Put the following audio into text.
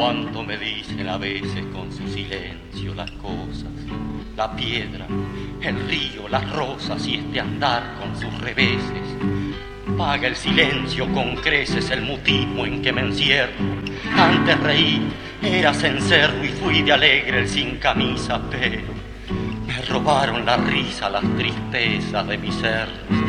Cuánto me dicen a veces con su silencio las cosas, la piedra, el río, las rosas y este andar con sus reveses. Paga el silencio con creces el mutismo en que me encierro. Antes reí, era cencerro y fui de alegre el sin camisa, pero me robaron la risa, las tristezas de mi ser.